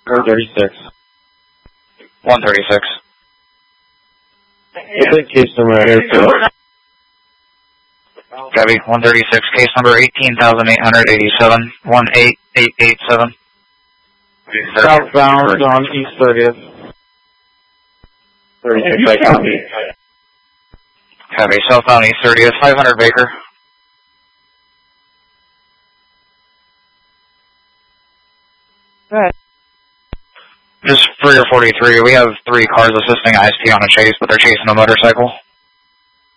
136. 136. I think case number at airfield. Copy. 136. Case number 18,887. 18887. Southbound on East 30th. 36, I copy. Copy. Southbound East 30th. 500 Baker. Good. Just for your 43, we have 3 cars assisting ISP on a chase, but they're chasing a motorcycle.